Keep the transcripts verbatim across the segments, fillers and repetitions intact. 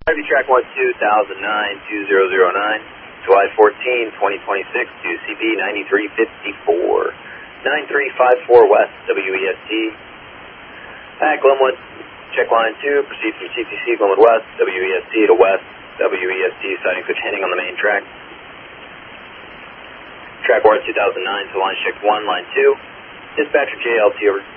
Heavy track one two thousand nine two zero zero nine, July fourteenth, twenty twenty-six to C B ninety-three fifty-four, nine three five four West W E S T. At Glenwood, check line two, proceed from C T C Glenwood West, W E S T to West, W E S T, sighting switch hitting on the main track. Track one two thousand nine to line check one, line two. Dispatcher J L T over.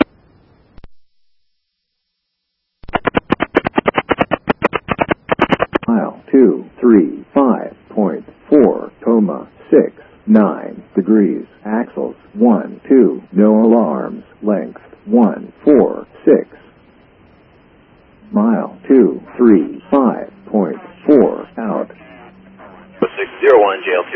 Mile two three five point four, coma six nine degrees. Axles one two, no alarms. Length one four six. Mile two three five point four out. six zero one J L T.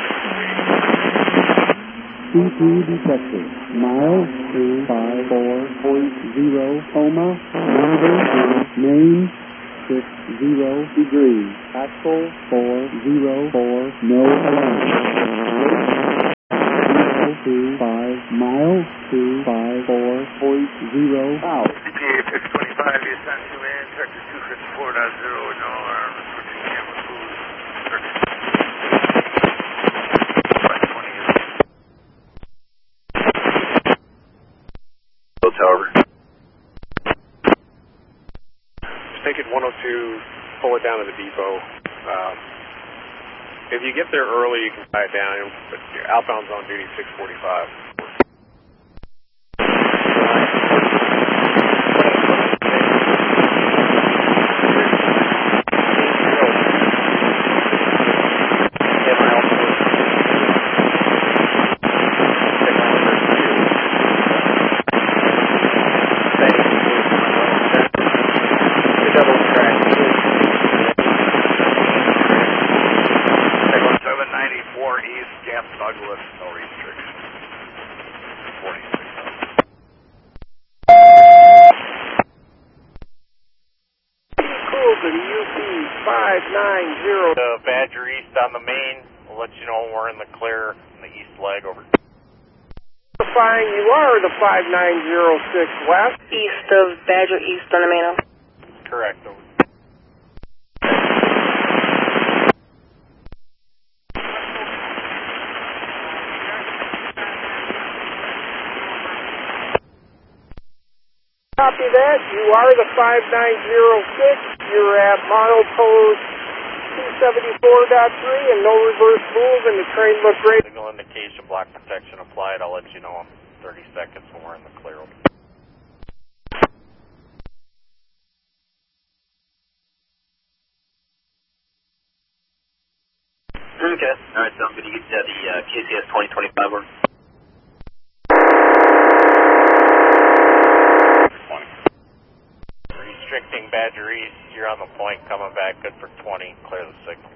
C P detected. Mile two five four point zero, coma, number main six zero degrees. Axle four zero four, no alarm. Two five mile two five four point zero out. C P A six twenty-five, you sent two in, Texas two fifty-four point zero, no alarm, switching camera cruise. However. Take it one oh two, pull it down to the depot. Um, if you get there early, you can tie it down, but your outbound's on duty six forty-five. Douglas, no restrictions. forty-six. Colton, U P five nine zero. Uh, Badger East on the main. We'll let you know when we're in the clear in the east leg over. Fine, you are the five nine zero six West. East of Badger East on the main. Correct, over. Copy that. You are the five nine zero six. You're at milepost two seventy-four point three and no reverse move, and the train looks great. Signal indication, block protection applied. I'll let you know in thirty seconds when we're in the clear. Okay. All right, sounds good. You get uh, the uh, K C S twenty twenty-five over. Restricting Badger East, you're on the point, coming back, good for twenty, clear the signal.